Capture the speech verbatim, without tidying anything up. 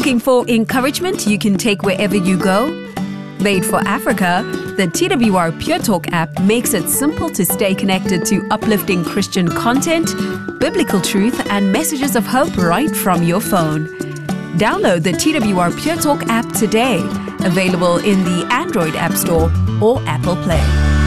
Looking for encouragement you can take wherever you go? Made for Africa, the T W R Pure Talk app makes it simple to stay connected to uplifting Christian content, biblical truth, and messages of hope right from your phone. Download the T W R Pure Talk app today, available in the Android App Store or Apple Play.